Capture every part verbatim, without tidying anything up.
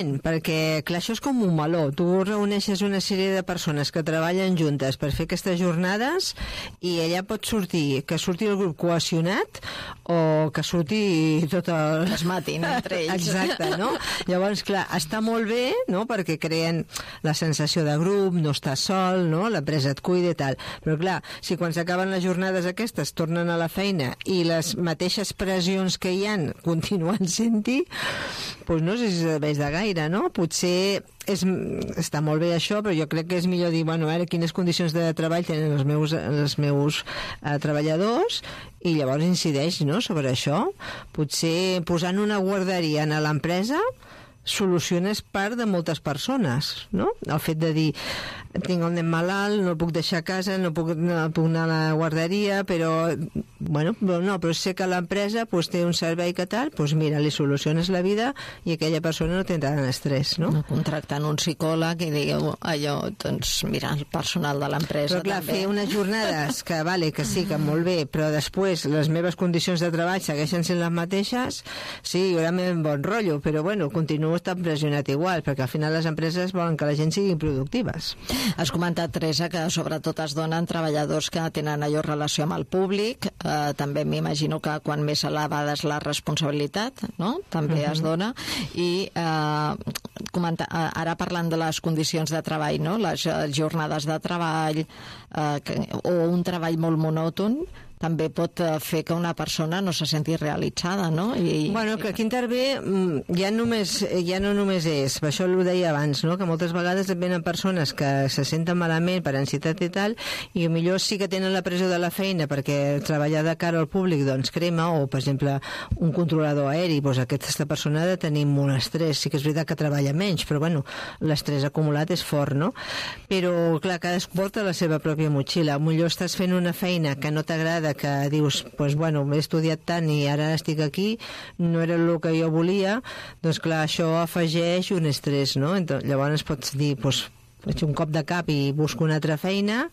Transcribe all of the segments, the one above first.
perquè, clar, això és com un meló. Tu reuneixes una sèrie de persones que treballen juntes per fer aquestes jornades i allà pot sortir, que surti el grup cohesionat o que surti tot el... Que es matin entre ells. Exacte, no? Llavors, clar, està molt bé, no?, perquè creen la sensació de grup, no estàs sol, no?, l'empresa et cuida i tal. Però, clar, si quan s'acaben les jornades aquestes tornen a la feina i les mateixes pressions que hi han continuen sent-hi, doncs no sé si serveix de gaire, no? Potser és, està molt bé això, però jo crec que és millor dir, bueno, a veure quines condicions de treball tenen els meus, els meus eh, treballadors, i llavors incideix, no?, sobre això. Potser posant una guarderia a l'empresa soluciones part de moltes persones, no? El fet de dir, tinc el nen malalt, no el puc deixar a casa, no puc, no puc anar a la guarderia, però bueno, no, però sé que l'empresa pues, té un servei que tal, doncs mira, li soluciones la vida i aquella persona no té tant estrès, no? No, contractant un psicòleg i digueu allò, doncs mira, el personal de l'empresa però clar, també. Fer unes jornades que vale, que sí, que molt bé, però després les meves condicions de treball segueixen sent les mateixes, sí, hi haurà un bon rotllo, però bueno, continuo estant pressionat igual, perquè al final les empreses volen que la gent sigui productives. Has comentat, Teresa, que sobretot es donen treballadors que tenen allò relació amb el públic, eh, també m'imagino que quan més elevada és la responsabilitat, no?, també uh-huh. es dona, i eh, comenta, ara parlant de les condicions de treball, no?, les jornades de treball eh, que, o un treball molt monòton, també pot fer que una persona no se senti realitzada, no? I, bueno, que aquí intervé, ja, només, ja no només és, per això ho deia abans, no?, que moltes vegades et venen persones que se senten malament per ansietat i tal, i millor sí que tenen la pressió de la feina perquè treballar de cara al públic doncs crema, o per exemple un controlador aeri, doncs aquesta persona ha de tenir molt estrès, sí que és veritat que treballa menys, però bueno, l'estrès acumulat és fort, no? Però clar, cadascú porta la seva pròpia motxilla, millor estàs fent una feina que no t'agrada, que dius, pues bueno, m'he estudiat tant i ara estic aquí, no era el que jo volia, doncs clar, això afegeix un estrès, no? Entonces, llavors pots dir, pues, faig un cop de cap i busco una altra feina,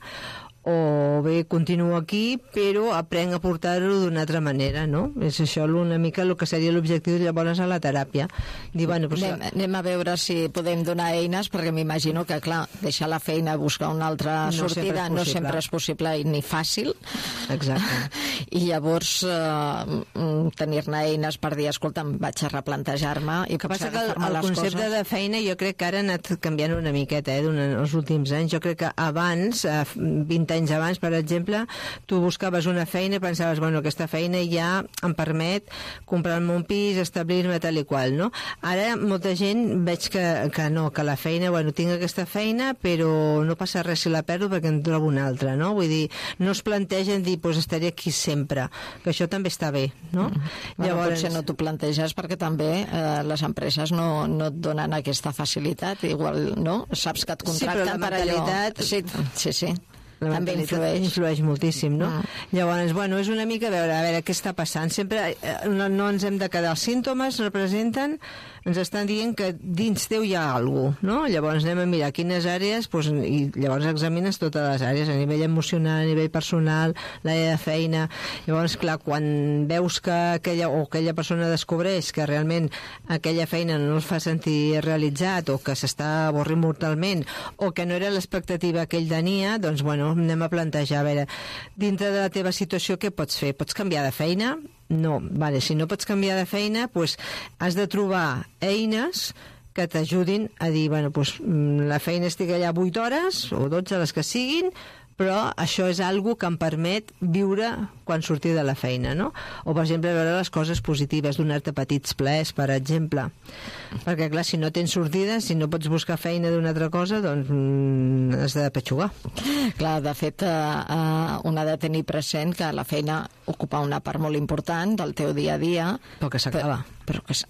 o bé continuo aquí però aprenc a portar-ho d'una altra manera, no? És això una mica el que seria l'objectiu llavors a la teràpia. Dir, bueno, pues... anem, anem a veure si podem donar eines, perquè m'imagino que, clar, deixar la feina, buscar una altra no sortida sempre no sempre és possible ni fàcil. Exacte. I llavors eh, tenir-ne eines per dir, escolta, em vaig a replantejar-me i que passa que el, el les concepte coses. de feina jo crec que ara ha anat canviant una miqueta, eh, durant els últims anys. Jo crec que abans, eh, vint anys abans, per exemple, tu buscaves una feina i pensaves, bueno, aquesta feina ja em permet comprar-me un pis, establir-me tal i qual, no? Ara molta gent veig que, que no, que la feina, bueno, tinc aquesta feina, però no passa res si la perdo perquè en trobo una altra, no? Vull dir, no es plantegen dir, pues estaré aquí sempre, que això també està bé, no? Mm. Bueno, llavors... potser no t'ho planteges perquè també eh, les empreses no, no et donen aquesta facilitat, igual, no? Saps que et contracten sí, però la per mentalitat... allò... Sí, sí, sí. La també influeix. influeix moltíssim, no? Mm. Llavors, bueno, és una mica a veure, a veure què està passant. Sempre no, no ens hem de quedar. Els símptomes representen, ens estan dient que dins teu hi ha alguna cosa, no? Llavors anem a mirar quines àrees, doncs, i llavors examines totes les àrees, a nivell emocional, a nivell personal, l'àrea de feina. Llavors, clar, quan veus que aquella, o aquella persona descobreix que realment aquella feina no els fa sentir realitzat, o que s'està avorrint mortalment, o que no era l'expectativa que ell tenia, doncs, bueno, anem a plantejar, a veure, dintre de la teva situació què pots fer? Pots canviar de feina? No. Vale, si no pots canviar de feina, doncs has de trobar eines que t'ajudin a dir, bueno, doncs la feina estic allà vuit hores o dotze, les que siguin, però això és algo que em permet viure quan sortir de la feina, no? O, per exemple, veure les coses positives, donar-te petits plaers, per exemple. Perquè, clar, si no tens sortida, si no pots buscar feina d'una altra cosa, doncs mm, has de petxugar. Clar, de fet, eh, eh, un ha de tenir present que la feina ocupa una part molt important del teu dia a dia. Però que s'acaba. Però, però que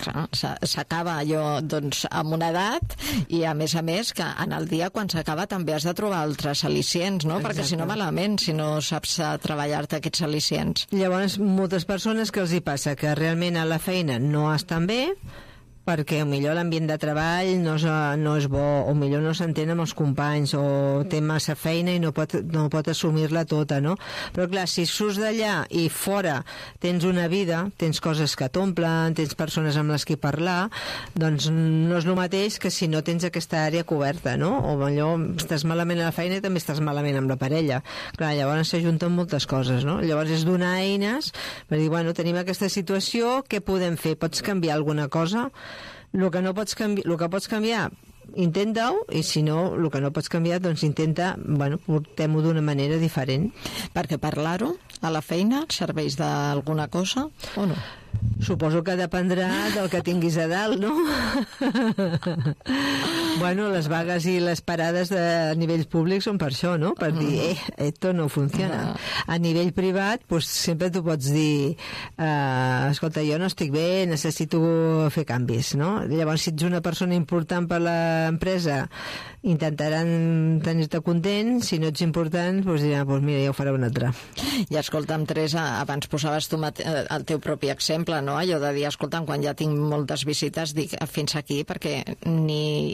s'acaba allò, doncs, amb una edat, i a més a més que en el dia quan s'acaba també has de trobar altres al·licients, no? Exacte. Perquè si no malament, si no saps treballar-te aquests al·licients. Llavors, moltes persones que els hi passa que realment a la feina no estan bé, perquè millor l'ambient de treball no és, no és bo, o millor no s'entén amb els companys, o té massa feina i no pot, no pot assumir-la tota, no? Però clar, si surts d'allà i fora tens una vida, tens coses que t'omplen, tens persones amb les que parlar, doncs no és el mateix que si no tens aquesta àrea coberta, no? O allò, estàs malament a la feina i també estàs malament amb la parella. Clar, llavors s'ajunten moltes coses, no? Llavors és donar eines per dir, bueno, tenim aquesta situació, què podem fer? Pots canviar alguna cosa? El que no pots canviar, el que pots canviar, intenta-ho, i si no, el que no pots canviar, doncs intenta, bueno, portem-ho d'una manera diferent. Perquè parlar-ho a la feina serveix d'alguna cosa o no? Suposo que dependrà del que tinguis a dalt, no? Bueno, les vagues i les parades de nivells públics són per això, no? Per dir, eh, esto no funciona. A nivell privat, pues, sempre tu pots dir, eh, escolta, jo no estic bé, necessito fer canvis, no? Llavors, si ets una persona important per l'empresa, intentaran tenir-te content. Si no ets important, doncs diran, pues mira, ja ho farà un altre. I escolta'm, Teresa, abans posaves tu el teu propi exemple, no? Allò de dir, escolta'm, quan ja tinc moltes visites, dic fins aquí, perquè ni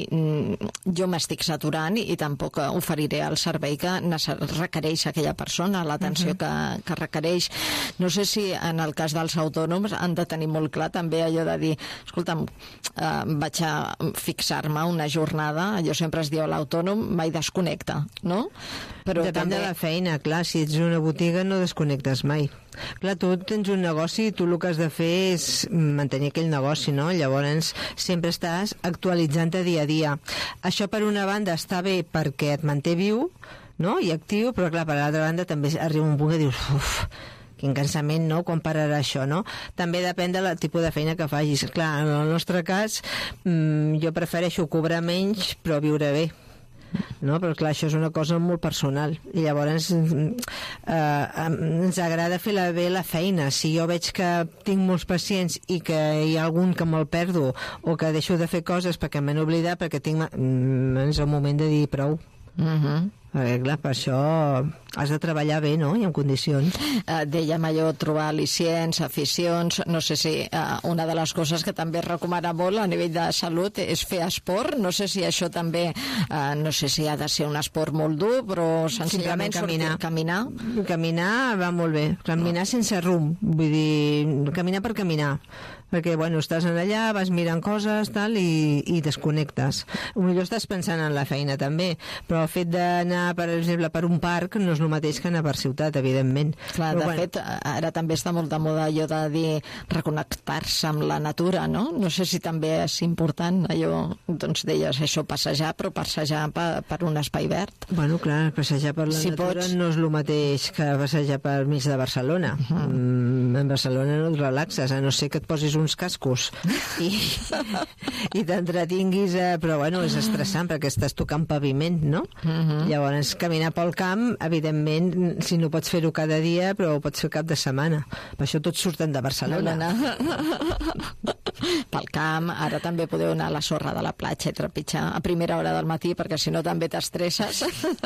jo m'estic saturant i tampoc oferiré el servei que requereix aquella persona, l'atenció uh-huh. que, que requereix. No sé si en el cas dels autònoms han de tenir molt clar també allò de dir, escolta'm, eh, vaig a fixar-me una jornada, jo sempre es diu a l'autònom, mai desconnecta, no? Però depèn també de la feina, clar, si ets una botiga no desconnectes mai. Clar, tu tens un negoci i tu el que has de fer és mantenir aquell negoci, no? Llavors sempre estàs actualitzant-te dia a dia. Això per una banda està bé perquè et manté viu, no? I actiu, però clar, per l'altra banda també arriba un punt que dius, uf, quin cansament, no?, quan pararà això, no? També depèn del tipus de feina que facis. Clar, en el nostre cas, mmm, jo prefereixo cobrar menys però viure bé, no? Però clar, això és una cosa molt personal i llavors eh, ens agrada fer la, bé la feina. Si jo veig que tinc molts pacients i que hi ha algun que me'l perdo o que deixo de fer coses perquè m'han oblidat, perquè tinc, mm, és el moment de dir prou. Uh-huh. Perquè clar, per això has de treballar bé, no?, i en condicions. Uh, dèiem allò, trobar al·licients, aficions, no sé si uh, una de les coses que també es recomana molt a nivell de salut és fer esport. No sé si això també, uh, no sé si ha de ser un esport molt dur, però senzillament caminar. Sortir, caminar. Caminar va molt bé, caminar no. sense rumb, vull dir, caminar per caminar, perquè, bueno, estàs allà, vas mirant coses, tal, i, i desconnectes. Potser estàs pensant en la feina, també, però el fet d'anar, per exemple, per un parc no és el mateix que anar per ciutat, evidentment. Clar, però, de bueno, fet, ara també està molt de moda allò de dir reconnectar-se amb la natura, no? No sé si també és important allò, doncs deies això, passejar, però passejar per, per un espai verd. Bueno, clar, passejar per la si natura pots... no és el mateix que passejar per mig de Barcelona. Uh-huh. Mm, en Barcelona no et relaxes, a no ser que et posis uns cascos i, i t'entretinguis, eh, però bueno, és estressant perquè estàs tocant paviment, no? Uh-huh. Llavors, caminar pel camp, evidentment, si no pots fer-ho cada dia, però ho pots fer cap de setmana. Per això tots surten de Barcelona. No, no. Pel camp, ara també podeu anar a la sorra de la platja i trepitjar a primera hora del matí, perquè si no també t'estresses.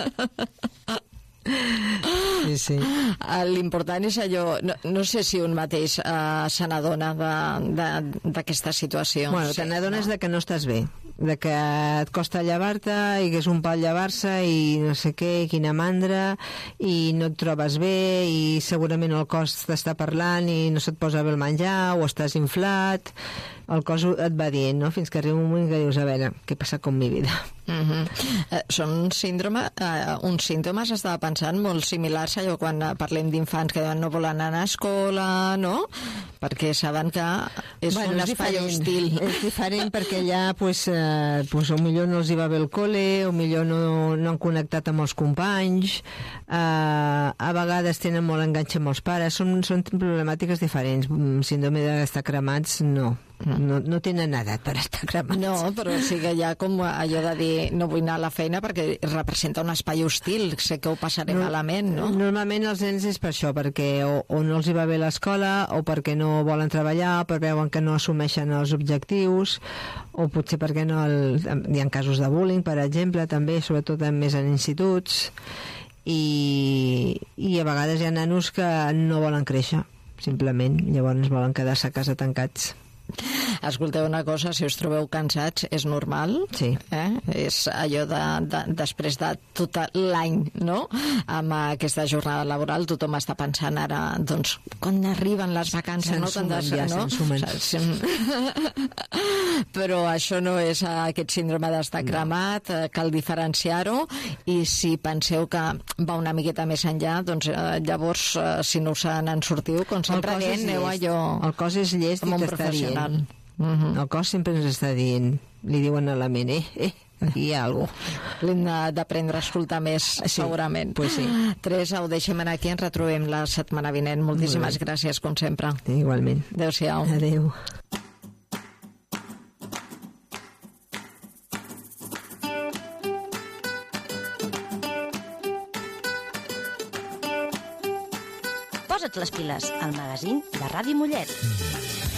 Sí, sí. L'important és allò, no, no sé si un mateix uh, se n'adona d'aquesta situació. Bueno, sí, te n'adones no? de que no estàs bé, de que et costa llevar-te i que és un pal llevar-se i no sé què, quina mandra, i no et trobes bé i segurament el cos t'està parlant i no se't posa bé el menjar o estàs inflat. El cos et va dient, no?, fins que arriba un moment que dius, a veure, què passa con mi vida? Uh-huh. Uh, són síndrome, uh, uns símptomes, estava pensant, molt similars a allò quan parlem d'infants que diuen no volen anar a escola, no? Perquè saben que és bueno, un és espai diferent. hostil. És diferent perquè allà, pues, eh, pues, o millor no els hi va bé el col·le, o millor no, no han connectat amb els companys, eh, a vegades tenen molt enganxe amb els pares, són, són problemàtiques diferents. Síndrome d'estar cremats, no. No, no tenen edat per estar cremats. No, però sí que hi ha com allò de dir no vull anar a la feina perquè representa un espai hostil, sé que ho passaré no, malament, no? Normalment els nens és per això, perquè o, o no els hi va bé l'escola, o perquè no volen treballar, o perquè veuen que no assumeixen els objectius, o potser perquè no... El, hi ha casos de bullying, per exemple, també, sobretot més en instituts, i, i a vegades hi ha nanos que no volen créixer, simplement, llavors volen quedar-se a casa tancats. Escolteu una cosa, si us trobeu cansats, és normal. Sí. Eh? És allò de, de, després de tot l'any, no?, amb aquesta jornada laboral, tothom està pensant ara, doncs, quan arriben les vacances, se'n no? sumen, ja, no? se'n sumen. Però això no és aquest síndrome d'estar cremat, no. Cal diferenciar-ho, i si penseu que va una miqueta més enllà, doncs llavors, si no se n'en sortiu, com sempre dient, aneu allò... El cos és llest i t'està dient. Uh-huh. El cos sempre ens està dient, li diuen a la ment, eh, eh, aquí hi ha alguna cosa. L'hem d'aprendre a escoltar més, sí, segurament. Pues sí. Teresa, ho deixem aquí, ens retrobem la setmana vinent. Moltíssimes gràcies, com sempre. Igualment. Adéu-siau. Adéu. Posa't les piles, al magazín de Ràdio Mollet.